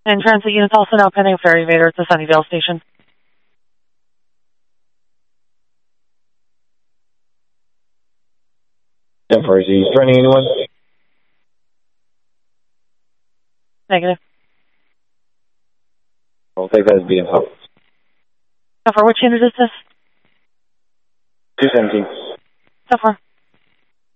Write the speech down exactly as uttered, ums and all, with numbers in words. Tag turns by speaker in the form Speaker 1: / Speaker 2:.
Speaker 1: And transit units also now pending ferry Vader at the Sunnyvale station.
Speaker 2: ten four, is he threatening anyone?
Speaker 1: Negative.
Speaker 2: I'll take that as being help.
Speaker 1: So for which unit is this?
Speaker 2: two seventeen.
Speaker 1: So far.